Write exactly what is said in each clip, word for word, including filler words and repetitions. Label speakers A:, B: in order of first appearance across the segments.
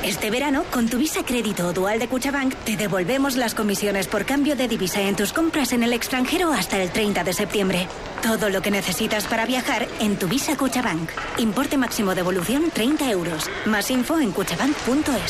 A: Este verano, con tu Visa Crédito o Dual de Cuchabank, te devolvemos las comisiones por cambio de divisa en tus compras en el extranjero hasta el treinta de septiembre. Todo lo que necesitas para viajar en tu Visa Cuchabank. Importe máximo de devolución treinta euros. Más info en cuchabank punto es.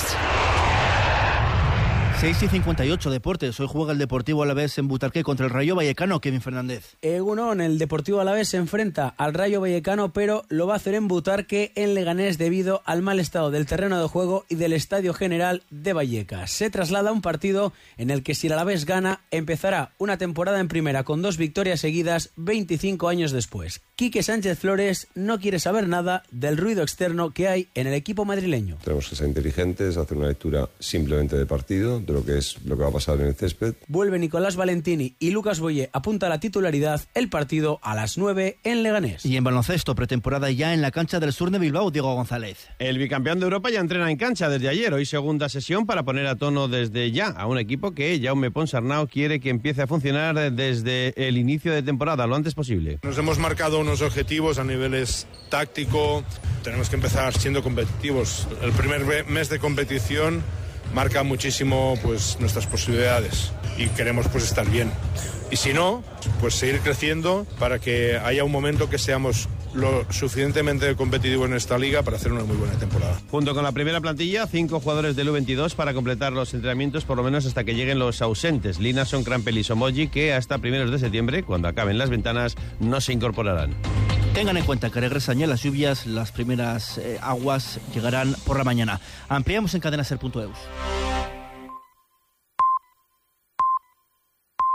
B: seis y cincuenta y ocho, Deportes. Hoy juega el Deportivo Alavés en Butarque contra el Rayo Vallecano. Kevin Fernández.
C: Egunon, el Deportivo Alavés se enfrenta al Rayo Vallecano, pero lo va a hacer en Butarque, en Leganés, debido al mal estado del terreno de juego y del Estadio General de Vallecas. Se traslada a un partido en el que, si el Alavés gana, empezará una temporada en primera con dos victorias seguidas veinticinco años después. Quique Sánchez Flores no quiere saber nada del ruido externo que hay en el equipo madrileño.
D: Tenemos que ser inteligentes, hacer una lectura simplemente de partido, de lo que es lo que va a pasar en el césped.
C: Vuelve Nicolás Valentini y Lucas Boyé apunta a la titularidad. El partido a las nueve en Leganés.
B: Y en baloncesto, pretemporada ya en la cancha del Sur de Bilbao, Diego González.
E: El bicampeón de Europa ya entrena en cancha desde ayer. Hoy segunda sesión para poner a tono desde ya a un equipo que Jaume Ponsarnau quiere que empiece a funcionar desde el inicio de temporada, lo antes posible.
F: Nos hemos marcado unos objetivos a niveles táctico. Tenemos que empezar siendo competitivos. El primer mes de competición marca muchísimo pues nuestras posibilidades y queremos pues estar bien. Y si no, pues seguir creciendo para que haya un momento que seamos lo suficientemente competitivos en esta liga para hacer una muy buena temporada.
E: Junto con la primera plantilla, cinco jugadores del U veintidós para completar los entrenamientos por lo menos hasta que lleguen los ausentes. Linason, Crampel y Somoji, que hasta primeros de septiembre, cuando acaben las ventanas, no se incorporarán.
B: Tengan en cuenta que regresan ya las lluvias, las primeras eh, aguas llegarán por la mañana. Ampliamos en cadena ser punto eus.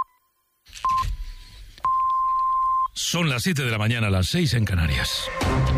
G: Son las siete de la mañana, las seis en Canarias.